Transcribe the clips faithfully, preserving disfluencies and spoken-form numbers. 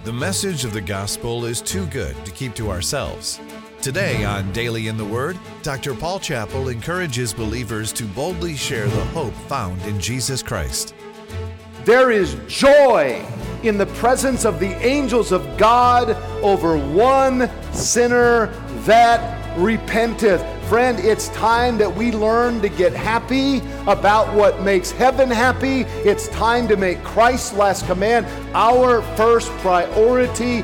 The message of the gospel is too good to keep to ourselves. Today on Daily in the Word, Doctor Paul Chappell encourages believers to boldly share the hope found in Jesus Christ. There is joy in the presence of the angels of God over one sinner that repenteth. Friend, it's time that we learn to get happy about what makes heaven happy. It's time to make Christ's last command our first priority.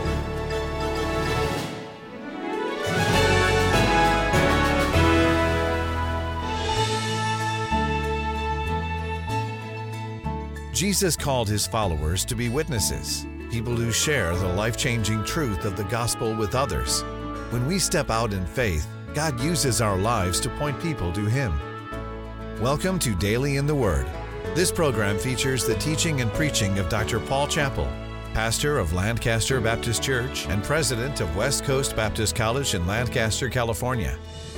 Jesus called his followers to be witnesses, people who share the life-changing truth of the gospel with others. When we step out in faith, God uses our lives to point people to Him. Welcome to Daily in the Word. This program features the teaching and preaching of Doctor Paul Chappell, pastor of Lancaster Baptist Church and president of West Coast Baptist College in Lancaster, California.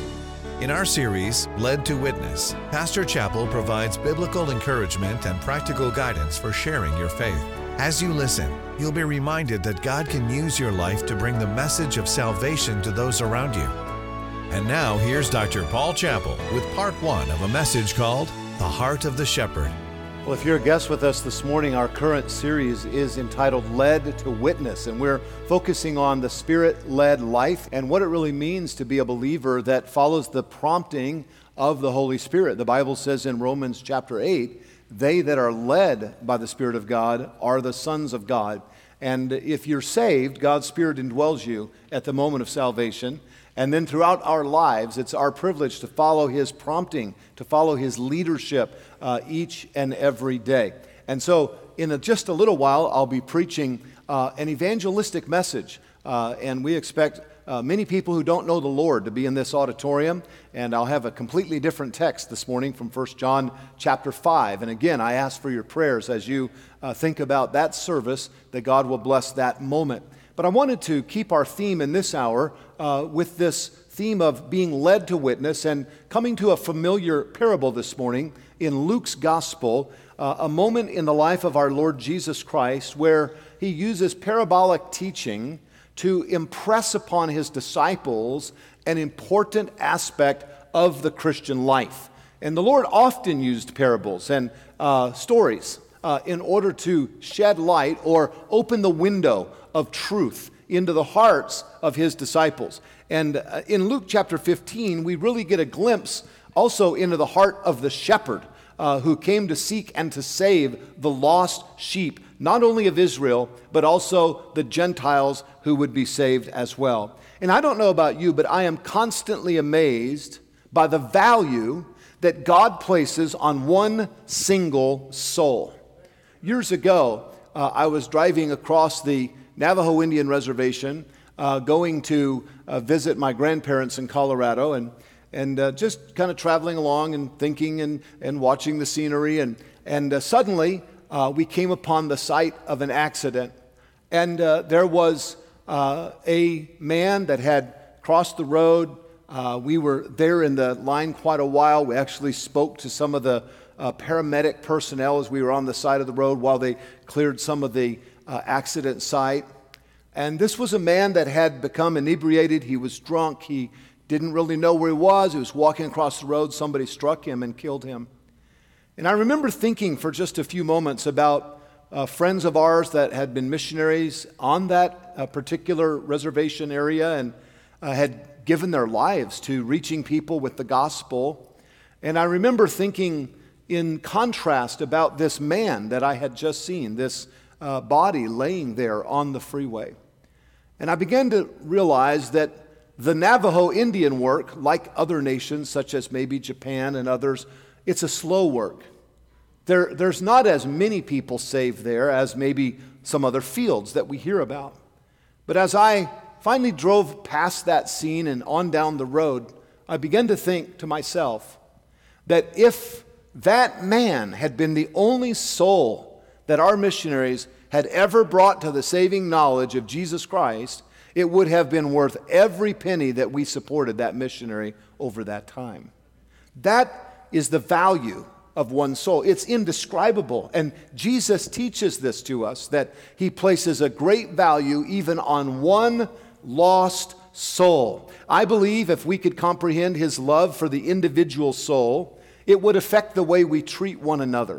In our series, Led to Witness, Pastor Chappell provides biblical encouragement and practical guidance for sharing your faith. As you listen, you'll be reminded that God can use your life to bring the message of salvation to those around you. And now, here's Doctor Paul Chappell with part one of a message called The Heart of the Shepherd. Well, if you're a guest with us this morning, our current series is entitled Led to Witness, and we're focusing on the Spirit-led life and what it really means to be a believer that follows the prompting of the Holy Spirit. The Bible says in Romans chapter eight, they that are led by the Spirit of God are the sons of God. And if you're saved, God's Spirit indwells you at the moment of salvation. And then throughout our lives, it's our privilege to follow His prompting, to follow His leadership uh, each and every day. And so in a, just a little while, I'll be preaching uh, an evangelistic message. Uh, and we expect uh, many people who don't know the Lord to be in this auditorium. And I'll have a completely different text this morning from First John chapter five. And again, I ask for your prayers as you uh, think about that service, that God will bless that moment. But I wanted to keep our theme in this hour uh, with this theme of being led to witness and coming to a familiar parable this morning in Luke's Gospel, uh, a moment in the life of our Lord Jesus Christ where He uses parabolic teaching to impress upon His disciples an important aspect of the Christian life. And the Lord often used parables and uh, stories uh, in order to shed light or open the window of truth into the hearts of His disciples. And uh, in Luke chapter fifteen, we really get a glimpse also into the heart of the shepherd uh, who came to seek and to save the lost sheep, not only of Israel, but also the Gentiles who would be saved as well. And I don't know about you, but I am constantly amazed by the value that God places on one single soul. Years ago, uh, I was driving across the Navajo Indian Reservation, uh, going to uh, visit my grandparents in Colorado, and and uh, just kind of traveling along and thinking and, and watching the scenery, and and uh, suddenly uh, we came upon the site of an accident, and uh, there was uh, a man that had crossed the road. Uh, we were there in the line quite a while. We actually spoke to some of the uh, paramedic personnel as we were on the side of the road while they cleared some of the Uh, accident site. And this was a man that had become inebriated. He was drunk. He didn't really know where he was. He was walking across the road. Somebody struck him and killed him. And I remember thinking for just a few moments about uh, friends of ours that had been missionaries on that uh, particular reservation area and uh, had given their lives to reaching people with the gospel. And I remember thinking in contrast about this man that I had just seen, this Uh, body laying there on the freeway. And I began to realize that the Navajo Indian work, like other nations such as maybe Japan and others, it's a slow work. There, there's not as many people saved there as maybe some other fields that we hear about. But as I finally drove past that scene and on down the road, I began to think to myself that if that man had been the only soul that our missionaries had ever brought to the saving knowledge of Jesus Christ, it would have been worth every penny that we supported that missionary over that time. That is the value of one soul. It's indescribable. And Jesus teaches this to us, that he places a great value even on one lost soul. I believe if we could comprehend his love for the individual soul, it would affect the way we treat one another.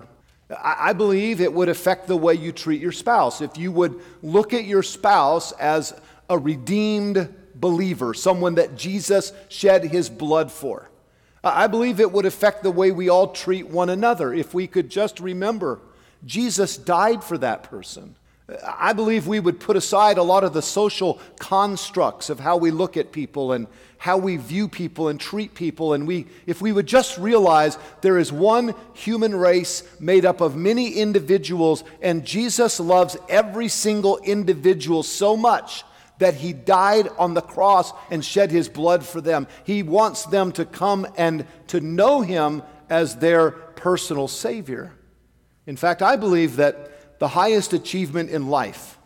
I believe it would affect the way you treat your spouse. If you would look at your spouse as a redeemed believer, someone that Jesus shed his blood for, I believe it would affect the way we all treat one another if we could just remember Jesus died for that person. I believe we would put aside a lot of the social constructs of how we look at people and how we view people and treat people. And we, if we would just realize there is one human race made up of many individuals, and Jesus loves every single individual so much that he died on the cross and shed his blood for them. He wants them to come and to know him as their personal Savior. In fact, I believe that the highest achievement in life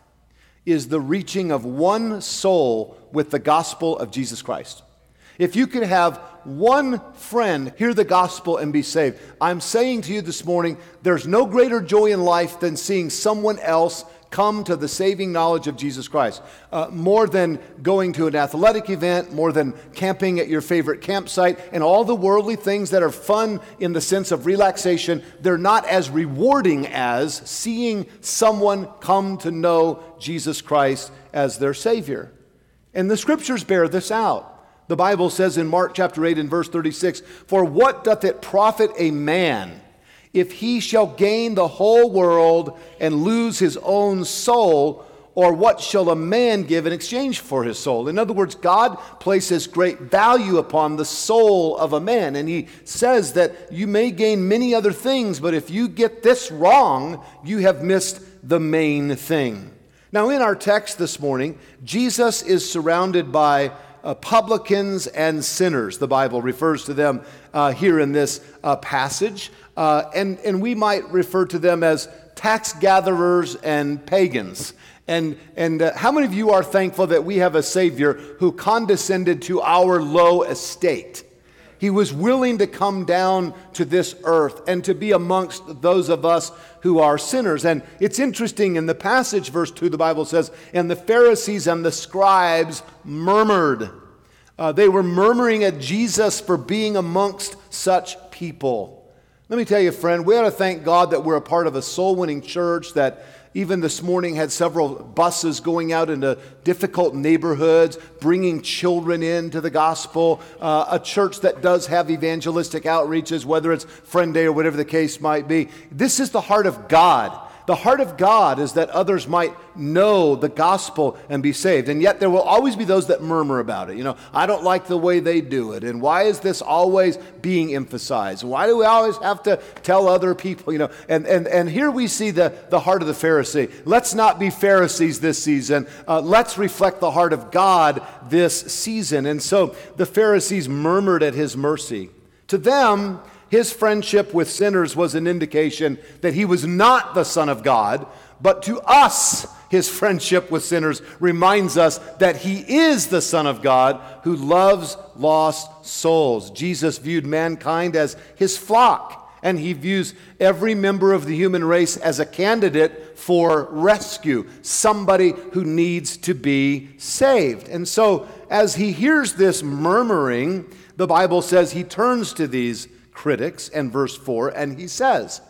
is the reaching of one soul with the gospel of Jesus Christ. If you could have one friend hear the gospel and be saved, I'm saying to you this morning, there's no greater joy in life than seeing someone else come to the saving knowledge of Jesus Christ. Uh, more than going to an athletic event, more than camping at your favorite campsite, and all the worldly things that are fun in the sense of relaxation, they're not as rewarding as seeing someone come to know Jesus Christ as their Savior. And the Scriptures bear this out. The Bible says in Mark chapter eight and verse thirty-six, "For what doth it profit a man if he shall gain the whole world and lose his own soul? Or what shall a man give in exchange for his soul?" In other words, God places great value upon the soul of a man. And he says that you may gain many other things, but if you get this wrong, you have missed the main thing. Now, in our text this morning, Jesus is surrounded by Uh, publicans and sinners. The Bible refers to them uh, here in this uh, passage. Uh, and, and we might refer to them as tax gatherers and pagans. And, and uh, how many of you are thankful that we have a Savior who condescended to our low estate? He was willing to come down to this earth and to be amongst those of us who are sinners. And it's interesting, in the passage, verse two, the Bible says, "And the Pharisees and the scribes murmured." Uh, they were murmuring at Jesus for being amongst such people. Let me tell you, friend, we ought to thank God that we're a part of a soul-winning church that even this morning had several buses going out into difficult neighborhoods, bringing children into the gospel. Uh, a church that does have evangelistic outreaches, whether it's Friend Day or whatever the case might be. This is the heart of God. The heart of God is that others might know the gospel and be saved. And yet there will always be those that murmur about it. You know, I don't like the way they do it. And why is this always being emphasized? Why do we always have to tell other people, you know? And and, and here we see the, the heart of the Pharisee. Let's not be Pharisees this season. Uh, let's reflect the heart of God this season. And so the Pharisees murmured at his mercy. To them, his friendship with sinners was an indication that he was not the Son of God, but to us, his friendship with sinners reminds us that he is the Son of God who loves lost souls. Jesus viewed mankind as his flock, and he views every member of the human race as a candidate for rescue, somebody who needs to be saved. And so, as he hears this murmuring, the Bible says he turns to these critics, and verse four, and he says,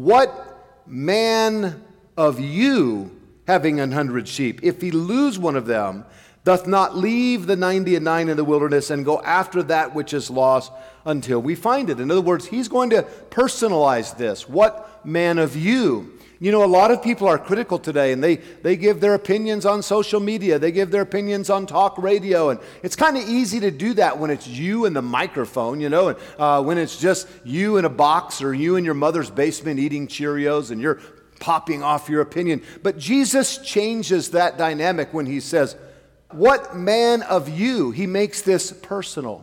"What man of you, having an hundred sheep, if he lose one of them, doth not leave the ninety and nine in the wilderness and go after that which is lost until we find it?" In other words, he's going to personalize this. What man of you? You know, a lot of people are critical today, and they, they give their opinions on social media. They give their opinions on talk radio, and it's kind of easy to do that when it's you and the microphone, you know, and uh, when it's just you in a box or you in your mother's basement eating Cheerios and you're popping off your opinion. But Jesus changes that dynamic when he says, "What man of you?" He makes this personal.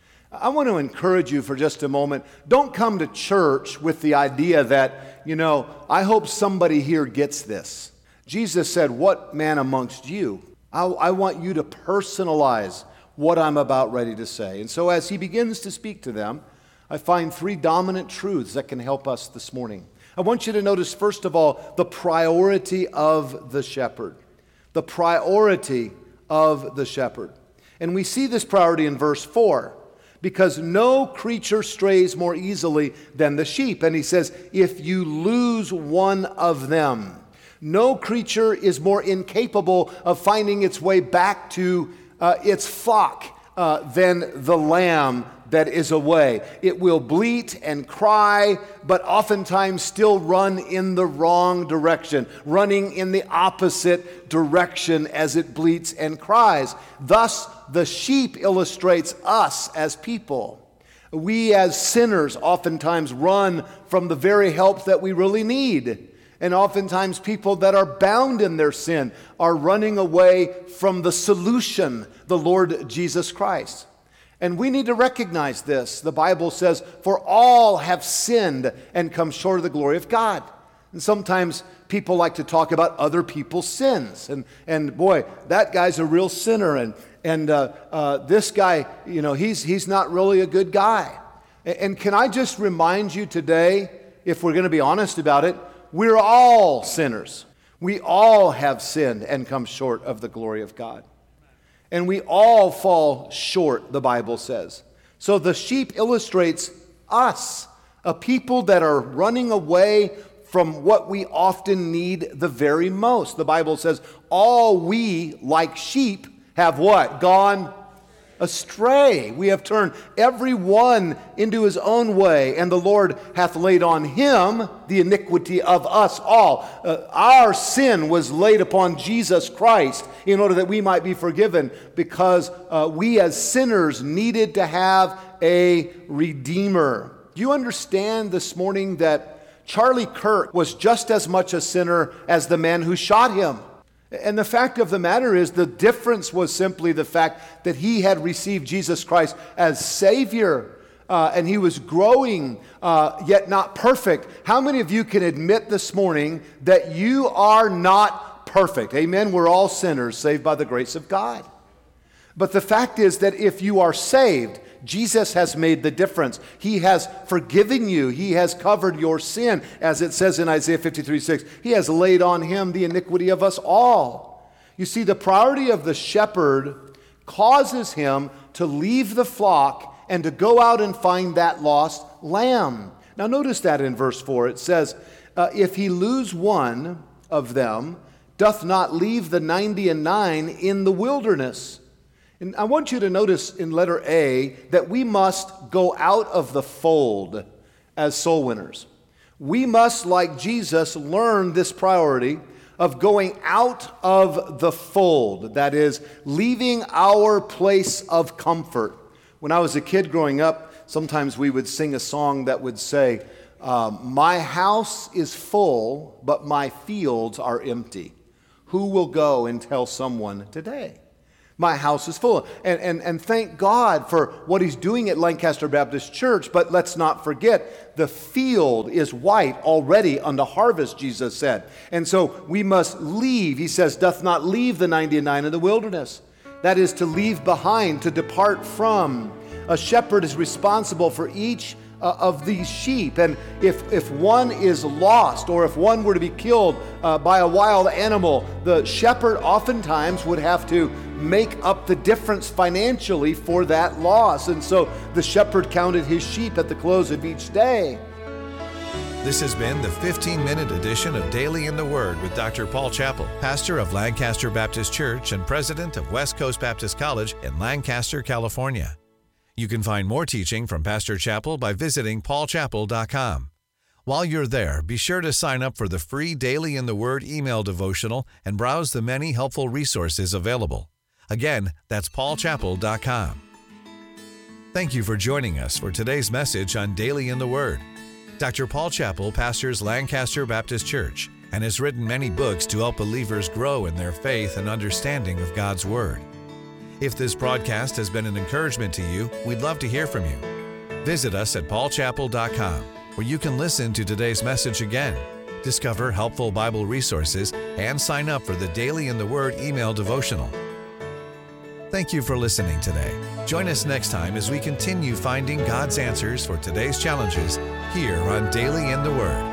I want to encourage you for just a moment. Don't come to church with the idea that, you know, I hope somebody here gets this. Jesus said, "What man amongst you?" I, I want you to personalize what I'm about ready to say. And so as he begins to speak to them, I find three dominant truths that can help us this morning. I want you to notice, first of all, the priority of the shepherd. The priority of the shepherd. And we see this priority in verse four, because no creature strays more easily than the sheep. And he says, if you lose one of them, no creature is more incapable of finding its way back to uh, its flock uh, than the lamb that is away. It will bleat and cry, but oftentimes still run in the wrong direction, running in the opposite direction as it bleats and cries. Thus, the sheep illustrates us as people. We as sinners oftentimes run from the very help that we really need. And oftentimes people that are bound in their sin are running away from the solution, the Lord Jesus Christ. And we need to recognize this. The Bible says, for all have sinned and come short of the glory of God. And sometimes people like to talk about other people's sins. And, and boy, that guy's a real sinner. And, and uh, uh, this guy, you know, he's, he's not really a good guy. And, and can I just remind you today, if we're going to be honest about it, we're all sinners. We all have sinned and come short of the glory of God. And we all fall short, the Bible says. So the sheep illustrates us, a people that are running away from what we often need the very most. The Bible says, all we, like sheep, have what? Gone astray. We have turned every one into his own way, and the Lord hath laid on him the iniquity of us all. Uh, our sin was laid upon Jesus Christ in order that we might be forgiven, because uh, we as sinners needed to have a Redeemer. Do you understand this morning that Charlie Kirk was just as much a sinner as the man who shot him? And the fact of the matter is, the difference was simply the fact that he had received Jesus Christ as Savior, uh, and he was growing, uh, yet not perfect. How many of you can admit this morning that you are not perfect? Amen? We're all sinners saved by the grace of God. But the fact is that if you are saved, Jesus has made the difference. He has forgiven you. He has covered your sin. As it says in Isaiah fifty-three six, he has laid on him the iniquity of us all. You see, the priority of the shepherd causes him to leave the flock and to go out and find that lost lamb. Now notice that in verse four. It says, uh, if he lose one of them, doth not leave the ninety and nine in the wilderness. And I want you to notice in letter A that we must go out of the fold as soul winners. We must, like Jesus, learn this priority of going out of the fold. That is, leaving our place of comfort. When I was a kid growing up, sometimes we would sing a song that would say, um, my house is full, but my fields are empty. Who will go and tell someone today? My house is full. And, and, and thank God for what he's doing at Lancaster Baptist Church, but let's not forget, the field is white already unto harvest, Jesus said. And so we must leave. He says, doth not leave the ninety and nine in the wilderness. That is to leave behind, to depart from. A shepherd is responsible for each uh, of these sheep. And if, if one is lost, or if one were to be killed uh, by a wild animal, the shepherd oftentimes would have to make up the difference financially for that loss. And so the shepherd counted his sheep at the close of each day. This has been the fifteen-minute edition of Daily in the Word with Doctor Paul Chappell, pastor of Lancaster Baptist Church and president of West Coast Baptist College in Lancaster, California. You can find more teaching from Pastor Chappell by visiting paul chappell dot com. While you're there, be sure to sign up for the free Daily in the Word email devotional and browse the many helpful resources available. Again, that's paul chappell dot com. Thank you for joining us for today's message on Daily in the Word. Doctor Paul Chappell pastors Lancaster Baptist Church and has written many books to help believers grow in their faith and understanding of God's Word. If this broadcast has been an encouragement to you, we'd love to hear from you. Visit us at paul chappell dot com, where you can listen to today's message again, discover helpful Bible resources, and sign up for the Daily in the Word email devotional. Thank you for listening today. Join us next time as we continue finding God's answers for today's challenges here on Daily in the Word.